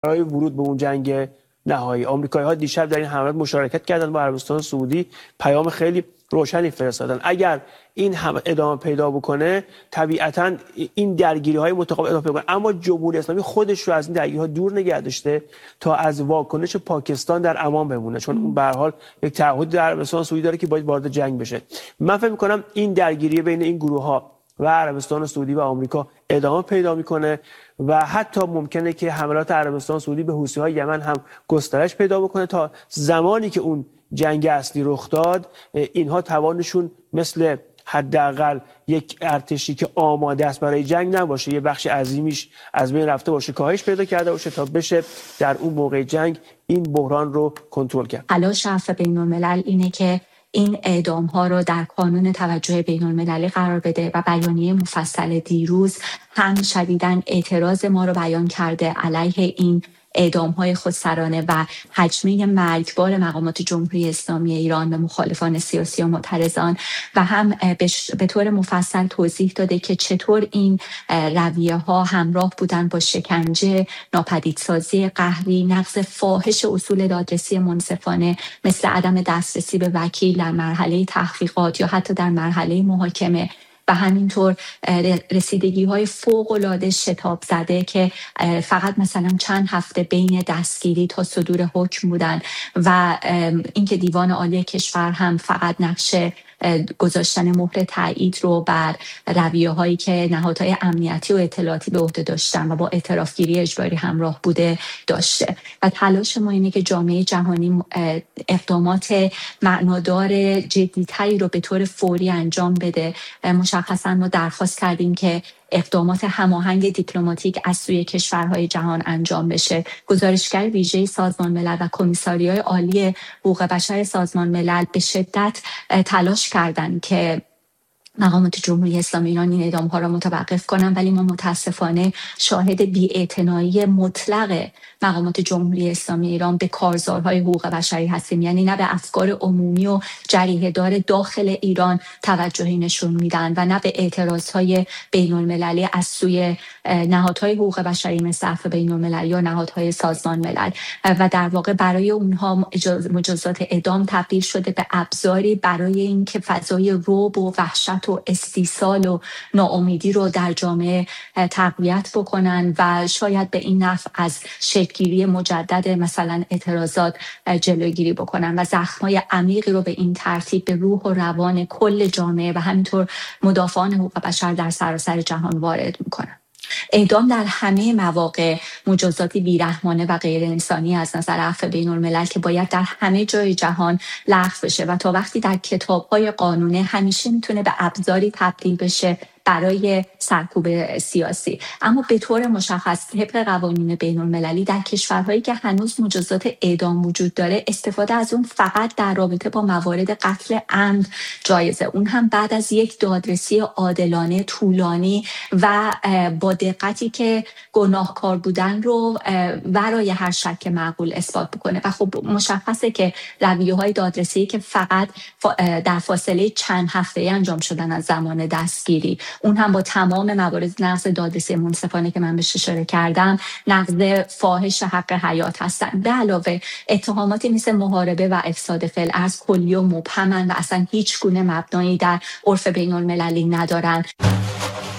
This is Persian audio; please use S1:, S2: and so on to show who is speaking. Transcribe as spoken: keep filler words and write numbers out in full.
S1: برای ورود به اون جنگ نهایی. آمریکایی‌ها دیشب در این حملات مشارکت کردن با عربستان سعودی، پیام خیلی روشنی فرستادن. اگر این هم ادامه پیدا بکنه طبیعتاً این درگیری‌های متقابل ادامه پیدا کنه، اما جمهوری اسلامی خودش رو از این درگیری‌ها دور نگه داشته تا از واکنش پاکستان در امان بمونه، چون اون به هر حال یک تعهد در عربستان سعودی داره که باید وارد جنگ بشه. من فکر می‌کنم این درگیری بین این گروه‌ها و عربستان سعودی و آمریکا ادامه پیدا میکنه و حتی ممکنه که حملات عربستان سعودی به حوثی‌های یمن هم گسترش پیدا بکنه تا زمانی که اون جنگ اصلی رخ داد اینها توانشون مثل حداقل یک ارتشی که آماده است برای جنگ نباشه، یه بخش عظیمیش از بین رفته باشه، کاهش پیدا کرده باشه تا بشه در اون موقع جنگ این بحران رو کنترل کرد.
S2: تلاش عفو بین‌الملل اینه که این اعدام ها رو در کانون توجه بین المللی قرار بده و بیانیه مفصل دیروز هم شدیداً اعتراض ما رو بیان کرده علیه این اعدام های خودسرانه و حجمه مرگبار مقامات جمهوری اسلامی ایران به مخالفان سیاسی و معترضان، و هم به طور مفصل توضیح داده که چطور این رویه ها همراه بودن با شکنجه، ناپدیدسازی قهری، نقض فاحش اصول دادرسی منصفانه مثل عدم دسترسی به وکیل در مرحله تحقیقات یا حتی در مرحله محاکمه، و همینطور رسیدگی های فوق العاده شتاب زده که فقط مثلا چند هفته بین دستگیری تا صدور حکم بودن، و اینکه دیوان عالی کشور هم فقط نقش گذاشتن مهر تایید رو بر رویه هایی که نهادهای امنیتی و اطلاعاتی به عهده داشتن و با اعترافگیری اجباری همراه بوده داشته. و تلاش ما اینه که جامعه جهانی اقدامات معنادار جدی‌تری رو به طور فوری انجام بده. مشخصا ما درخواست کردیم که اقدامات هماهنگ دیپلماتیک از سوی کشورهای جهان انجام بشه. گزارشگر ویژه سازمان ملل و کمیساریای عالی حقوق بشر سازمان ملل به شدت تلاش کردند که مقامات جمهوری اسلامی ایران این اعدام‌ها را متوقف کنند، ولی ما متاسفانه شاهد بی‌اعتنایی مطلق مقامات جمهوری اسلامی ایران به کارزارهای حقوق بشری هستیم. یعنی نه به افکار عمومی و جریحه‌دار داخل ایران توجهی نشون میدن و نه به اعتراضهای بین‌المللی از سوی نهادهای حقوق بشری مثل عفو بین‌المللی یا نهادهای سازمان ملل، و در واقع برای اونها مجازات اعدام تبدیل شده به ابزاری برای اینکه فضای رعب و وحشت و استیصال و ناامیدی رو در جامعه تقویت بکنن و شاید به این نفع از شکل‌گیری مجدد مثلا اعتراضات جلوگیری بکنن و زخم‌های عمیقی رو به این ترتیب به روح و روان کل جامعه و همینطور مدافعان حقوق بشر در سراسر جهان وارد میکنن. اعدام در همه مواقع مجازاتی بیرحمانه و غیر انسانی از نظر عفو بین الملل که باید در همه جای جهان لغو بشه و تا وقتی در کتاب‌های قانونی همیشه میتونه به ابزاری تبدیل بشه برای سرکوب سیاسی. اما به طور مشخص طبق قوانین بین المللی در کشورهایی که هنوز مجازات اعدام وجود داره استفاده از اون فقط در رابطه با موارد قتل عمد جایزه، اون هم بعد از یک دادرسی عادلانه طولانی و با دقتی که گناهکار بودن رو ورای هر شک معقول اثبات بکنه. و خب مشخصه که رویه‌های دادرسی که فقط در فاصله چند هفته‌ای انجام شدن از زمان دستگیری، اون هم با تمام موارد نقض دادرسی منصفانه که من بهش اشاره کردم، نقض فاحش حق حیات هستن. به علاوه اتهاماتی مثل محاربه و افساد فی الارض کلی و مبهمن و اصلا هیچ گونه مبنایی در عرف بین المللی ندارن.